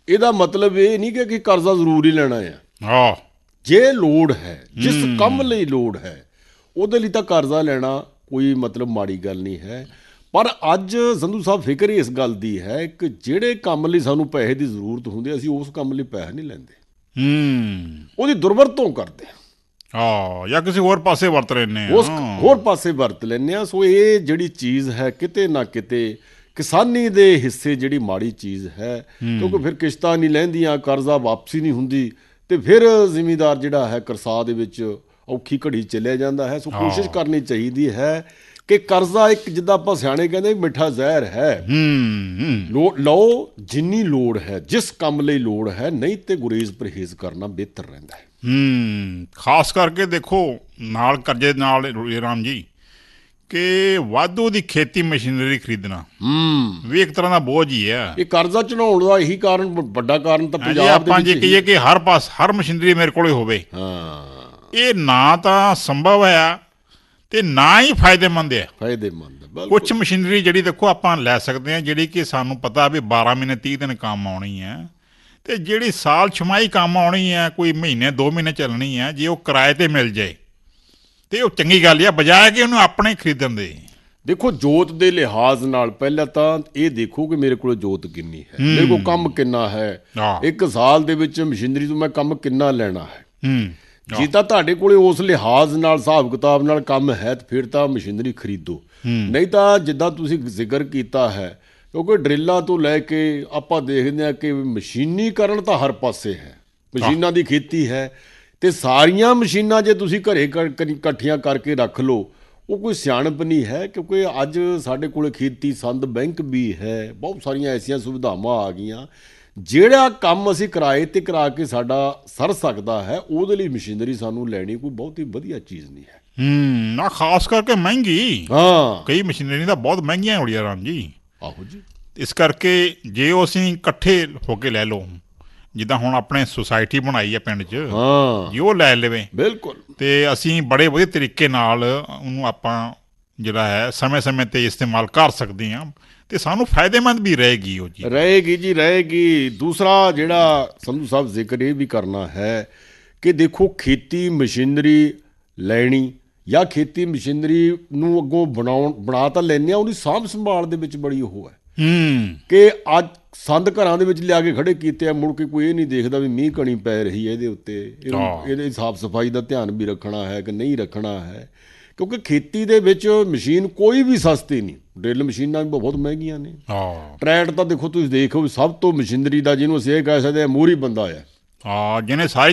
ਇਹਦਾ ਮਤਲਬ ਇਹ ਨਹੀਂ ਕਿ ਕਰਜ਼ਾ ਜ਼ਰੂਰ ਹੀ ਲੈਣਾ ਆ। ਹਾਂ, ਜੇ ਲੋੜ ਹੈ, ਜਿਸ ਕੰਮ ਲਈ ਲੋੜ ਹੈ, ਉਹਦੇ ਲਈ ਤਾਂ ਕਰਜ਼ਾ ਲੈਣਾ ਕੋਈ ਮਤਲਬ ਮਾੜੀ ਗੱਲ ਨਹੀਂ ਹੈ। ਪਰ ਅੱਜ ਸੰਧੂ ਸਾਹਿਬ ਫਿਕਰ ਇਸ ਗੱਲ ਦੀ ਹੈ ਕਿ ਜਿਹੜੇ ਕੰਮ ਲਈ ਸਾਨੂੰ ਪੈਸੇ ਦੀ ਜ਼ਰੂਰਤ ਹੁੰਦੀ, ਅਸੀਂ ਉਸ ਕੰਮ ਲਈ ਪੈਸਾ ਨਹੀਂ ਲੈਂਦੇ, ਉਹਦੀ ਦੁਰਵਰਤੋਂ ਕਰਦੇ ਹਾਂ, ਜਾਂ ਕਿਸੇ ਹੋਰ ਪਾਸੇ ਵਰਤ ਲੈਂਦੇ ਹਾਂ, ਉਸ ਹੋਰ ਪਾਸੇ ਵਰਤ ਲੈਂਦੇ ਹਾਂ। ਸੋ ਇਹ ਜਿਹੜੀ ਚੀਜ਼ ਹੈ ਕਿਤੇ ਨਾ ਕਿਤੇ ਕਿਸਾਨੀ ਦੇ ਹਿੱਸੇ ਜਿਹੜੀ ਮਾੜੀ ਚੀਜ਼ ਹੈ, ਕਿਉਂਕਿ ਫਿਰ ਕਿਸ਼ਤਾਂ ਨਹੀਂ ਲੈਂਦੀਆਂ, ਕਰਜ਼ਾ ਵਾਪਸੀ ਨਹੀਂ ਹੁੰਦੀ, ਅਤੇ ਫਿਰ ਜ਼ਿਮੀਂਦਾਰ ਜਿਹੜਾ ਹੈ ਕਰਜ਼ਾ ਦੇ ਵਿੱਚ ਔਖੀ ਘੜੀ ਚਲਿਆ ਜਾਂਦਾ ਹੈ। ਸੋ ਕੋਸ਼ਿਸ਼ ਕਰਨੀ ਚਾਹੀਦੀ ਹੈ ਕਿ ਕਰਜ਼ਾ ਇੱਕ, ਜਿੱਦਾਂ ਆਪਾਂ ਸਿਆਣੇ ਕਹਿੰਦੇ, ਮਿੱਠਾ ਜ਼ਹਿਰ ਹੈ। ਲਓ ਜਿੰਨੀ ਲੋੜ ਹੈ, ਜਿਸ ਕੰਮ ਲਈ ਲੋੜ ਹੈ, ਨਹੀਂ ਤੇ ਗੁਰੇਜ਼ ਪਰਹੇਜ਼ ਕਰਨਾ ਬਿਹਤਰ ਰਹਿੰਦਾ ਹੈ। ਖਾਸ ਕਰਕੇ ਦੇਖੋ ਨਾਲ ਕਰਜ਼ੇ ਨਾਲ ਰਾਮ ਜੀ ਕਿ ਵਾਧੂ ਦੀ ਖੇਤੀ ਮਸ਼ੀਨਰੀ ਖਰੀਦਣਾ ਵੀ ਇੱਕ ਤਰ੍ਹਾਂ ਦਾ ਬੋਝ ਹੀ ਹੈ। ਇਹ ਕਰਜ਼ਾ ਚੜਾਉਣ ਦਾ ਇਹੀ ਕਾਰਨ, ਵੱਡਾ ਕਾਰਨ ਤਾਂ ਪੰਜਾਬ ਆਪਾਂ ਜੇ ਕਹੀਏ ਕਿ ਹਰ ਮਸ਼ੀਨਰੀ ਮੇਰੇ ਕੋਲ ਹੋਵੇ, ਇਹ ਨਾ ਤਾਂ ਸੰਭਵ ਹੈ ਤੇ ਨਾ ਹੀ ਫਾਇਦੇਮੰਦ ਹੈ। ਕੁਛ ਮਸ਼ੀਨਰੀ ਜਿਹੜੀ ਦੇਖੋ ਆਪਾਂ ਲੈ ਸਕਦੇ ਹਾਂ, ਜਿਹੜੀ ਕਿ ਸਾਨੂੰ ਪਤਾ ਵੀ 12 ਮਹੀਨੇ 30 ਦਿਨ ਕੰਮ ਆਉਣੀ ਹੈ, ਤੇ ਜਿਹੜੀ ਸਾਲ ਛਮਾਈ ਕੰਮ ਆਉਣੀ ਹੈ, ਕੋਈ ਮਹੀਨੇ 2 ਮਹੀਨੇ ਚੱਲਣੀ ਹੈ, ਜੇ ਉਹ ਕਿਰਾਏ ਤੇ ਮਿਲ ਜਾਏ ਤੇ ਉਹ ਚੰਗੀ ਗੱਲ ਹੈ, ਬਜਾਏ ਕਿ ਉਹਨੂੰ ਆਪਣੇ ਖਰੀਦਣ ਦੇ। ਦੇਖੋ ਜੋਤ ਦੇ ਲਿਹਾਜ਼ ਨਾਲ ਪਹਿਲਾਂ ਤਾਂ ਇਹ ਦੇਖੋ ਕਿ ਮੇਰੇ ਕੋਲ ਜੋਤ ਕਿੰਨੀ ਹੈ, ਮੇਰੇ ਕੋਲ ਕੰਮ ਕਿੰਨਾ ਹੈ, ਇੱਕ ਸਾਲ ਦੇ ਵਿੱਚ ਮਸ਼ੀਨਰੀ ਤੋਂ ਮੈਂ ਕੰਮ ਕਿੰਨਾ ਲੈਣਾ ਹੈ। ਜੇ ਤਾਂ ਤੁਹਾਡੇ ਕੋਲ ਉਸ ਲਿਹਾਜ਼ ਨਾਲ ਹਿਸਾਬ ਕਿਤਾਬ ਨਾਲ ਕੰਮ ਹੈ ਤਾਂ ਫਿਰ ਤਾਂ ਮਸ਼ੀਨਰੀ ਖਰੀਦੋ, ਨਹੀਂ ਤਾਂ ਜਿੱਦਾਂ ਤੁਸੀਂ ਜ਼ਿਕਰ ਕੀਤਾ ਹੈ, ਕਿਉਂਕਿ ਡਰਿੱਲਾਂ ਤੋਂ ਲੈ ਕੇ ਆਪਾਂ ਦੇਖਦੇ ਹਾਂ ਕਿ ਮਸ਼ੀਨੀਕਰਨ ਤਾਂ ਹਰ ਪਾਸੇ ਹੈ, ਮਸ਼ੀਨਾਂ ਦੀ ਖੇਤੀ ਹੈ, ਅਤੇ ਸਾਰੀਆਂ ਮਸ਼ੀਨਾਂ ਜੇ ਤੁਸੀਂ ਘਰੇ ਇਕੱਠੀਆਂ ਕਰਕੇ ਰੱਖ ਲਓ, ਉਹ ਕੋਈ ਸਿਆਣਪ ਨਹੀਂ ਹੈ। ਕਿਉਂਕਿ ਅੱਜ ਸਾਡੇ ਕੋਲ ਖੇਤੀ ਸੰਦ ਬੈਂਕ ਵੀ ਹੈ, ਬਹੁਤ ਸਾਰੀਆਂ ਐਸੀਆਂ ਸੁਵਿਧਾਵਾਂ ਆ ਗਈਆਂ, ਜਿਹੜਾ ਕੰਮ ਅਸੀਂ ਕਿਰਾਏ 'ਤੇ ਕਰਾ ਕੇ ਸਾਡਾ ਸਰ ਸਕਦਾ ਹੈ, ਉਹਦੇ ਲਈ ਮਸ਼ੀਨਰੀ ਸਾਨੂੰ ਲੈਣੀ ਕੋਈ ਬਹੁਤੀ ਵਧੀਆ ਚੀਜ਼ ਨਹੀਂ ਹੈ। ਨਾ ਖਾਸ ਕਰਕੇ ਮਹਿੰਗੀ, ਕਈ ਮਸ਼ੀਨਰੀ ਤਾਂ ਬਹੁਤ ਮਹਿੰਗੀਆਂ ਹੋ ਰਹੀਆਂ ਰਾਮ ਜੀ। ਆਹੋ ਜੀ, ਇਸ ਕਰਕੇ ਜੇ ਉਹ ਅਸੀਂ ਇਕੱਠੇ ਹੋ ਕੇ ਲੈ ਲਓ, ਜਿੱਦਾਂ ਹੁਣ ਆਪਣੇ ਸੁਸਾਇਟੀ ਬਣਾਈ ਹੈ ਪਿੰਡ 'ਚ, ਜੇ ਉਹ ਲੈ ਲਵੇ ਬਿਲਕੁਲ, ਤੇ ਅਸੀਂ ਬੜੇ ਵਧੀਆ ਤਰੀਕੇ ਨਾਲ ਉਹਨੂੰ ਆਪਾਂ ਜਿਹੜਾ ਹੈ ਸਮੇਂ-ਸਮੇਂ 'ਤੇ ਇਸਤੇਮਾਲ ਕਰ ਸਕਦੇ ਹਾਂ, ਤੇ ਸਾਨੂੰ ਫਾਇਦੇਮੰਦ ਵੀ ਰਹੇਗੀ ਉਹ ਜੀ ਰਹੇਗੀ। ਦੂਸਰਾ ਜਿਹੜਾ ਸੰਧੂ ਸਾਹਿਬ ਜ਼ਿਕਰ ਇਹ ਵੀ ਕਰਨਾ ਹੈ ਕਿ ਦੇਖੋ ਖੇਤੀ ਮਸ਼ੀਨਰੀ ਲੈਣੀ ਜਾਂ ਖੇਤੀ ਮਸ਼ੀਨਰੀ ਨੂੰ ਅੱਗੋਂ ਬਣਾ ਤਾਂ ਲੈਂਦੇ ਹਾਂ, ਉਹਦੀ ਸਾਂਭ ਸੰਭਾਲ ਦੇ ਵਿੱਚ ਬੜੀ ਉਹ ਹੈ ਕਿ ਅੱਜ ਸੰਦ ਘਰਾਂ ਦੇ ਵਿੱਚ ਲਿਆ ਕੇ ਖੜੇ ਕੀਤੇ ਆ, ਮੁੜ ਕੇ ਕੋਈ ਇਹ ਨਹੀਂ ਦੇਖਦਾ ਵੀ ਮੀਂਹ ਕਣੀ ਪੈ ਰਹੀ ਹੈ ਇਹਦੇ ਉੱਤੇ, ਇਹਦੇ ਸਾਫ਼ ਸਫਾਈ ਦਾ ਧਿਆਨ ਵੀ ਰੱਖਣਾ ਹੈ ਕਿ ਨਹੀਂ ਰੱਖਣਾ ਹੈ। ਕਿਉਂਕਿ ਖੇਤੀ ਦੇ ਵਿੱਚ ਮਸ਼ੀਨ ਕੋਈ ਵੀ ਸਸਤੀ ਨਹੀਂ, ਡਰਿੱਲ ਮਸ਼ੀਨਾਂ ਵੀ ਬਹੁਤ ਮਹਿੰਗੀਆਂ ਨੇ, ਟਰੈਕਟਰ ਤਾਂ ਦੇਖੋ ਤੁਸੀਂ ਦੇਖੋ ਸਭ ਤੋਂ ਮਸ਼ੀਨਰੀ ਦਾ ਜਿਹਨੂੰ ਅਸੀਂ ਇਹ ਕਹਿ ਸਕਦੇ ਹਾਂ ਮੋਹਰੀ ਬੰਦਾ ਆ, ਜਿਹਨੇ ਸਾਰੀ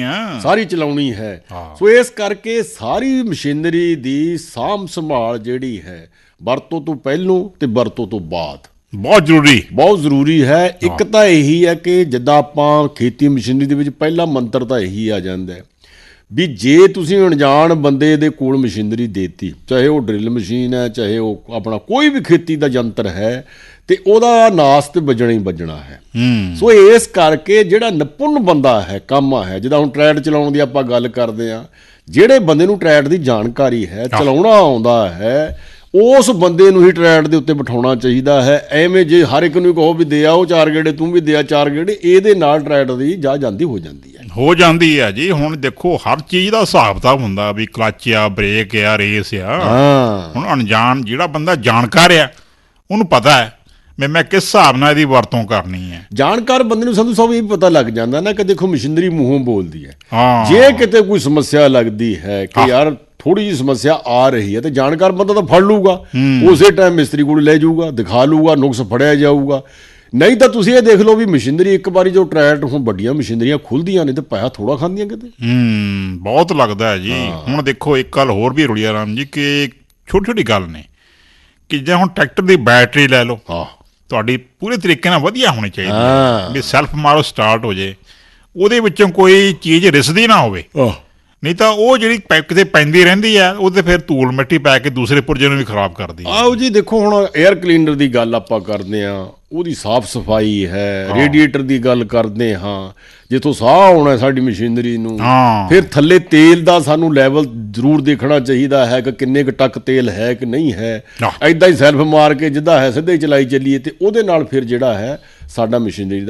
ਚਲਾਉਣੀ ਹੈ। ਸੋ ਇਸ ਕਰਕੇ ਸਾਰੀ ਮਸ਼ੀਨਰੀ ਦੀ ਸਾਂਭ ਸੰਭਾਲ ਜਿਹੜੀ ਹੈ ਵਰਤੋਂ ਤੋਂ ਪਹਿਲੋਂ ਤੇ ਵਰਤੋਂ ਤੋਂ ਬਾਅਦ ਬਹੁਤ ਜ਼ਰੂਰੀ ਹੈ। ਇੱਕ ਤਾਂ ਇਹੀ ਹੈ ਕਿ ਜਿੱਦਾਂ ਆਪਾਂ ਖੇਤੀ ਮਸ਼ੀਨਰੀ ਦੇ ਵਿੱਚ ਪਹਿਲਾ ਮੰਤਰ ਤਾਂ ਇਹੀ ਆ ਜਾਂਦਾ ਵੀ ਜੇ ਤੁਸੀਂ ਅਣਜਾਣ ਬੰਦੇ ਦੇ ਕੋਲ ਮਸ਼ੀਨਰੀ ਦੇਤੀ, ਚਾਹੇ ਉਹ ਡਰਿੱਲ ਮਸ਼ੀਨ ਹੈ, ਚਾਹੇ ਉਹ ਆਪਣਾ ਕੋਈ ਵੀ ਖੇਤੀ ਦਾ ਯੰਤਰ ਹੈ, ਤੇ ਉਹਦਾ ਨਾਸ ਤੇ ਵੱਜਣਾ ਹੀ ਵੱਜਣਾ ਹੈ। ਸੋ ਇਸ ਕਰਕੇ ਜਿਹੜਾ ਨਿਪੁੰਨ ਬੰਦਾ ਹੈ, ਕੰਮ ਹੈ, ਜਿੱਦਾਂ ਹੁਣ ਟਰੈਕਟਰ ਚਲਾਉਣ ਦੀ ਆਪਾਂ ਗੱਲ ਕਰਦੇ ਹਾਂ, ਜਿਹੜੇ ਬੰਦੇ ਨੂੰ ਟਰੈਕਟਰ ਦੀ ਜਾਣਕਾਰੀ ਹੈ, ਚਲਾਉਣਾ ਆਉਂਦਾ ਹੈ, ਉਸ ਬੰਦੇ ਨੂੰ ਹੀ ਟਰੈਕਟਰ ਦੇ ਉੱਤੇ ਬਿਠਾਉਣਾ ਚਾਹੀਦਾ ਹੈ। ਐਵੇਂ ਜੇ ਹਰ ਇੱਕ ਨੂੰ ਕਹੋ ਵੀ ਦੇ ਆਓ 4 ਗੇੜੇ, ਤੂੰ ਵੀ ਦੇ ਆ 4 ਗੇੜੇ, ਇਹਦੇ ਨਾਲ ਟਰੈਕਟਰ ਦੀ ਜਾ ਜਾਂਦੀ ਹੋ ਜਾਂਦੀ ਹੈ ਜੀ। ਹੁਣ ਦੇਖੋ ਹਰ ਚੀਜ਼ ਦਾ ਹਿਸਾਬ ਕਿਤਾਬ ਹੁੰਦਾ ਵੀ ਕਲੱਚ ਆ, ਬ੍ਰੇਕ ਆ, ਰੇਸ ਆ। ਹੁਣ ਅਣਜਾਣ ਜਿਹੜਾ ਬੰਦਾ ਜਾਣਕਾਰ ਆ, ਉਹਨੂੰ ਪਤਾ ਹੈ ਮੈਂ ਕਿਸ ਹਿਸਾਬ ਨਾਲ ਇਹਦੀ ਵਰਤੋਂ ਕਰਨੀ ਹੈ। ਜਾਣਕਾਰ ਬੰਦੇ ਨੂੰ ਸੰਧੂ ਸਾਹਿਬ ਇਹ ਪਤਾ ਲੱਗ ਜਾਂਦਾ ਨਾ ਕਿ ਦੇਖੋ ਮਸ਼ੀਨਰੀ ਮੂੰਹੋਂ ਬੋਲਦੀ ਹੈ। ਜੇ ਕਿਤੇ ਕੋਈ ਸਮੱਸਿਆ ਲੱਗਦੀ ਹੈ ਕਿ ਯਾਰ ਥੋੜੀ ਜਿਹੀ ਸਮੱਸਿਆ ਆ ਰਹੀ ਹੈ, ਤੇ ਜਾਣਕਾਰ ਬੰਦਾ ਤਾਂ ਫੜ ਲੂਗਾ, ਉਸੇ ਟਾਈਮ ਮਿਸਤਰੀ ਕੋਲ ਲੈ ਜਾਊਗਾ, ਦਿਖਾ ਲੂਗਾ, ਨੁਕਸ ਫੜਿਆ ਜਾਊਗਾ। ਨਹੀਂ ਤਾਂ ਤੁਸੀਂ ਇਹ ਦੇਖ ਲਓ ਵੀ ਮਸ਼ੀਨਰੀ ਇੱਕ ਵਾਰੀ ਜੋ ਟਰੈਕਟਰ ਹੁਣ ਵੱਡੀਆਂ ਮਸ਼ੀਨਰੀਆਂ ਖੁੱਲ੍ਹਦੀਆਂ ਨੇ ਤੇ ਪੈਸਾ ਥੋੜਾ ਖਾਂਦੀਆਂ ਕਿਤੇ, ਬਹੁਤ ਲੱਗਦਾ ਹੈ ਜੀ। ਹੁਣ ਦੇਖੋ ਇੱਕ ਗੱਲ ਹੋਰ ਵੀ ਰੁੜੀਆ ਰਾਮ ਜੀ ਕਿ ਛੋਟੀ ਗੱਲ ਨੇ ਕਿ ਜੇ ਹੁਣ ਟਰੈਕਟਰ ਦੀ ਬੈਟਰੀ ਲੈ ਲਓ, ਤੁਹਾਡੀ ਪੂਰੇ ਤਰੀਕੇ ਨਾਲ ਵਧੀਆ ਹੋਣੀ ਚਾਹੀਦੀ ਵੀ ਸੈਲਫ ਮਾਰੋ ਸਟਾਰਟ ਹੋ ਜੇ, ਉਹਦੇ ਵਿੱਚੋਂ ਕੋਈ ਚੀਜ਼ ਰਿਸਦੀ ਨਾ ਹੋਵੇ, ਨਹੀਂ ਤਾਂ ਉਹ ਜਿਹੜੀ ਕਿਤੇ ਪੈਂਦੀ ਰਹਿੰਦੀ ਆ, ਉਹ ਤੇ ਫਿਰ ਧੂਲ ਮਿੱਟੀ ਪੈ ਕੇ ਦੂਸਰੇ ਪੁਰਜੇ ਨੂੰ ਵੀ ਖਰਾਬ ਕਰਦੀ। ਆਓ ਜੀ ਦੇਖੋ ਹੁਣ ਏਅਰ ਕਲੀਨਰ ਦੀ ਗੱਲ ਆਪਾਂ ਕਰਦੇ ਹਾਂ, ਉਹਦੀ ਸਾਫ਼ ਸਫਾਈ ਹੈ, ਰੇਡੀਏਟਰ ਦੀ ਗੱਲ ਕਰਦੇ ਹਾਂ, ਜਿੱਥੋਂ ਸਾਹ ਆਉਣਾ ਸਾਡੀ ਮਸ਼ੀਨਰੀ ਨੂੰ, ਫਿਰ ਥੱਲੇ ਤੇਲ ਦਾ ਸਾਨੂੰ ਲੈਵਲ ਜ਼ਰੂਰ ਦੇਖਣਾ ਚਾਹੀਦਾ ਹੈ ਕਿ ਕਿੰਨੇ ਕੁ ਟੱਕ ਤੇਲ ਹੈ ਕਿ ਨਹੀਂ ਹੈ। ਇੱਦਾਂ ਹੀ ਸੈਲਫ ਮਾਰ ਕੇ ਜਿੱਦਾਂ ਹੈ ਸਿੱਧਾ ਹੀ ਚਲਾਈ ਚੱਲੀਏ ਤੇ ਉਹਦੇ ਨਾਲ ਫਿਰ ਜਿਹੜਾ ਹੈ ਸਾਡਾ ਮਸ਼ੀਨਰੀ ਦਾ